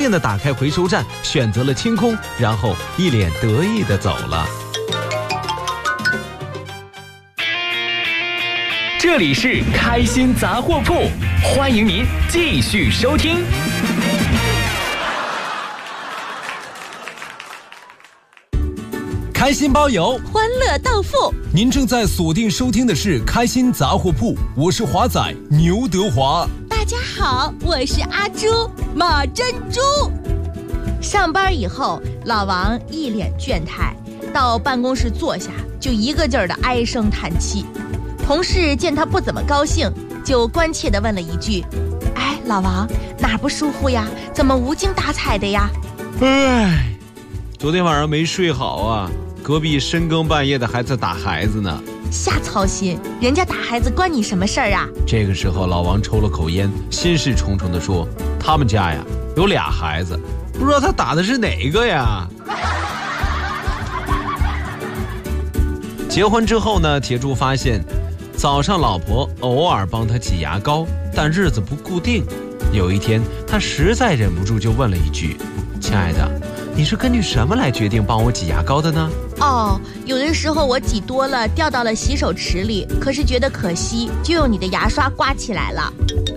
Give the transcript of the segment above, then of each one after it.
地打开回收站，选择了清空，然后一脸得意地走了。 这里是开心杂货铺，欢迎您继续收听。 开心包邮， 欢乐到付。 您正在锁定收听的是开心杂货铺，我是华仔牛德华。 大家好，我是阿朱马珍珠。上班以后，老王一脸倦态，到办公室坐下就一个劲儿的唉声叹气。同事见他不怎么高兴，就关切地问了一句：哎，老王哪儿不舒服呀？怎么无精打采的呀？ 唉，昨天晚上没睡好啊，隔壁深更半夜的还在打孩子呢。 瞎操心，人家打孩子关你什么事儿啊？ 这个时候老王抽了口烟，心事重重地说，他们家呀有俩孩子，不知道他打的是哪个呀。结婚之后呢，铁柱发现早上老婆偶尔帮他挤牙膏，但日子不固定。有一天他实在忍不住就问了一句，亲爱的，你是根据什么来决定帮我挤牙膏的呢？ 哦，有的时候我挤多了掉到了洗手池里，可是觉得可惜，就用你的牙刷刮起来了。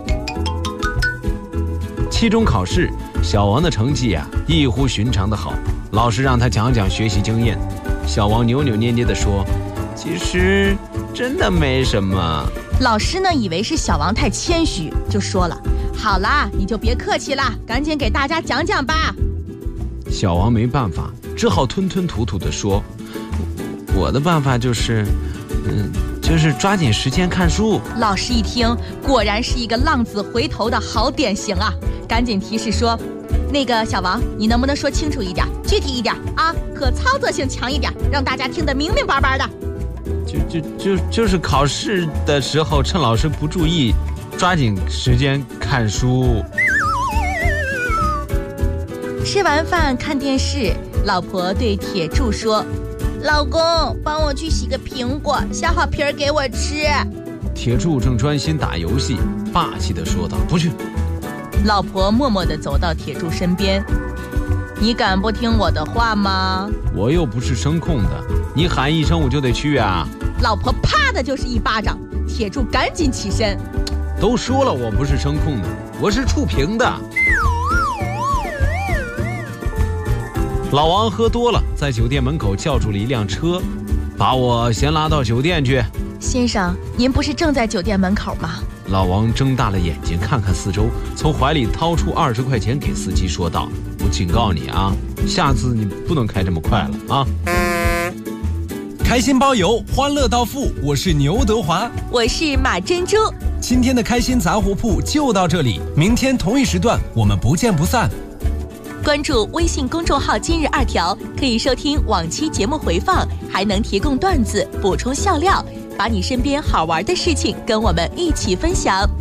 期中考试，小王的成绩啊异乎寻常的好，老师让他讲讲学习经验。小王扭扭捏捏地说，其实真的没什么。 老师呢以为是小王太谦虚，就说了，好啦，你就别客气啦，赶紧给大家讲讲吧。 小王没办法，只好吞吞吐吐地说，我的办法就是抓紧时间看书。 老师一听，果然是一个浪子回头的好典型啊，赶紧提示说，那个小王，你能不能说清楚一点，具体一点啊，可操作性强一点，让大家听得明明白白的。 就是考试的时候趁老师不注意，抓紧时间看书。 吃完饭看电视，老婆对铁柱说，老公，帮我去洗个苹果，削好皮儿给我吃。 铁柱正专心打游戏，霸气地说道，不去。 老婆默默地走到铁柱身边，你敢不听我的话吗？ 我又不是声控的，你喊一声我就得去啊。 老婆啪的就是一巴掌，铁柱赶紧起身， 都说了我不是声控的，我是触屏的。老王喝多了，在酒店门口叫住了一辆车，把我先拉到酒店去。 先生，您不是正在酒店门口吗？ 老王睁大了眼睛看看四周，从怀里掏出20块钱给司机说道，我警告你啊，下次你不能开这么快了啊。 开心包邮，欢乐到付，我是牛德华， 我是马珍珠。 今天的开心杂货铺就到这里，明天同一时段我们不见不散。 关注微信公众号今日2条，可以收听往期节目回放，还能提供段子补充笑料，把你身边好玩的事情跟我们一起分享。